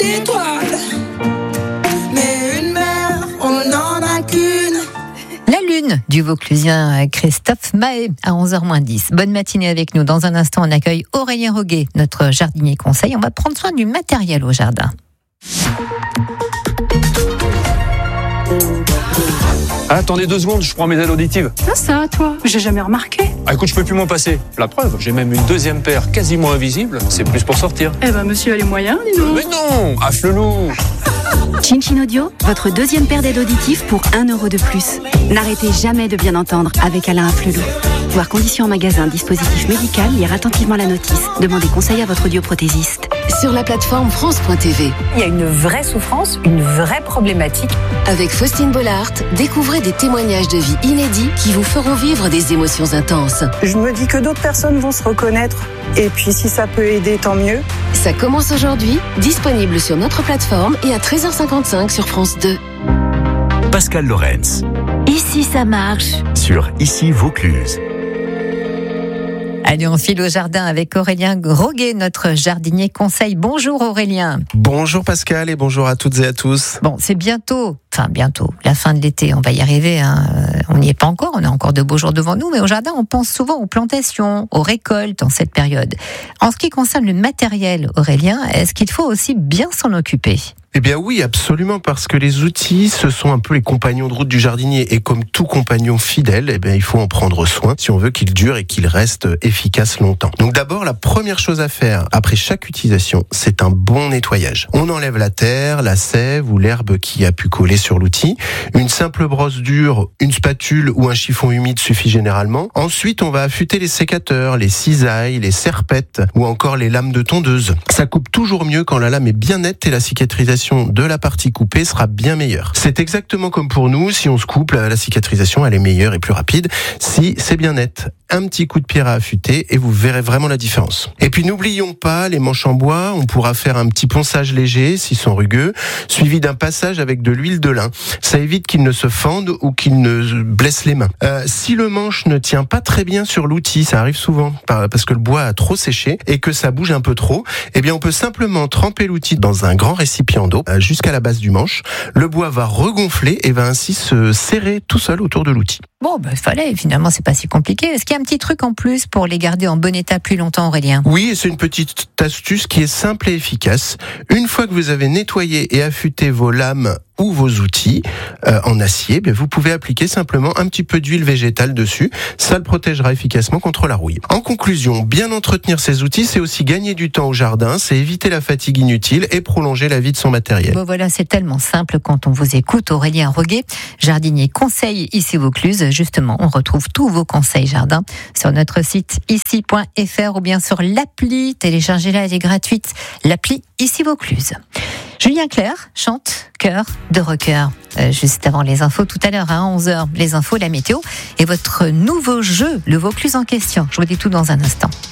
d'étoiles. Mais une mère, on n'en a qu'une. La lune du Vauclusien Christophe Mahé à 11h-10. Bonne matinée avec nous. Dans un instant, on accueille Aurélien Roguet, notre jardinier conseil. On va prendre soin du matériel au jardin. Attendez 2 secondes, je prends mes aides auditives. Ça, toi, j'ai jamais remarqué. Ah, écoute, je peux plus m'en passer. La preuve, j'ai même une 2e paire quasiment invisible. C'est plus pour sortir. Eh ben, monsieur a les moyens, dis donc. Mais non, affle-loup. Chin Audio, votre 2e paire d'aides auditives pour 1 euro de plus. N'arrêtez jamais de bien entendre avec Alain Afflelou. Voir conditions en magasin, dispositif médical, lire attentivement la notice. Demandez conseil à votre audioprothésiste. Sur la plateforme France.tv. Il y a une vraie souffrance, une vraie problématique. Avec Faustine Bollard, découvrez des témoignages de vie inédits qui vous feront vivre des émotions intenses. Je me dis que d'autres personnes vont se reconnaître. Et puis si ça peut aider, tant mieux. Ça commence aujourd'hui, disponible sur notre plateforme et à 13h55 sur France 2. Pascal Lorenz. Ici, ça marche. Sur Ici Vaucluse. Allez, on file au jardin avec Aurélien Roguet, notre jardinier conseil. Bonjour Aurélien. Bonjour Pascal et bonjour à toutes et à tous. Bon, c'est bientôt, la fin de l'été, on va y arriver. On n'y est pas encore, on a encore de beaux jours devant nous, mais au jardin, on pense souvent aux plantations, aux récoltes en cette période. En ce qui concerne le matériel, Aurélien, est-ce qu'il faut aussi bien s'en occuper ? Eh bien oui, absolument, parce que les outils, ce sont un peu les compagnons de route du jardinier. Et comme tout compagnon fidèle, eh bien, il faut en prendre soin si on veut qu'il dure et qu'il reste efficace longtemps. Donc d'abord, la première chose à faire après chaque utilisation, c'est un bon nettoyage. On enlève la terre, la sève ou l'herbe qui a pu coller sur l'outil. Une simple brosse dure, une spatule ou un chiffon humide suffit généralement. Ensuite, on va affûter les sécateurs, les cisailles, les serpettes ou encore les lames de tondeuse. Ça coupe toujours mieux quand la lame est bien nette et la cicatrisation de la partie coupée sera bien meilleure. C'est exactement comme pour nous, si on se coupe, la cicatrisation elle est meilleure et plus rapide si c'est bien net. Un petit coup de pierre à affûter et vous verrez vraiment la différence. Et puis n'oublions pas les manches en bois, on pourra faire un petit ponçage léger s'ils sont rugueux, suivi d'un passage avec de l'huile de lin. Ça évite qu'ils ne se fendent ou qu'ils ne blessent les mains. Si le manche ne tient pas très bien sur l'outil, ça arrive souvent parce que le bois a trop séché et que ça bouge un peu trop, eh bien on peut simplement tremper l'outil dans un grand récipient d'eau jusqu'à la base du manche. Le bois va regonfler et va ainsi se serrer tout seul autour de l'outil. Bon, fallait, finalement, c'est pas si compliqué. Est-ce qu'il y a un petit truc en plus pour les garder en bon état plus longtemps, Aurélien ? Oui, et c'est une petite astuce qui est simple et efficace. Une fois que vous avez nettoyé et affûté vos lames ou vos outils en acier, vous pouvez appliquer simplement un petit peu d'huile végétale dessus. Ça le protégera efficacement contre la rouille. En conclusion, bien entretenir ses outils, c'est aussi gagner du temps au jardin, c'est éviter la fatigue inutile et prolonger la vie de son matériel. Bon voilà, c'est tellement simple quand on vous écoute. Aurélien Roguet, jardinier conseil ici Vaucluse. Justement, on retrouve tous vos conseils jardin sur notre site ici.fr ou bien sur l'appli. Téléchargez-la, elle est gratuite. L'appli Ici Vaucluse. Julien Clerc chante Cœur de rocker. Juste avant les infos tout à l'heure à 11h. Les infos, la météo et votre nouveau jeu, le Vaucluse en question. Je vous dis tout dans un instant.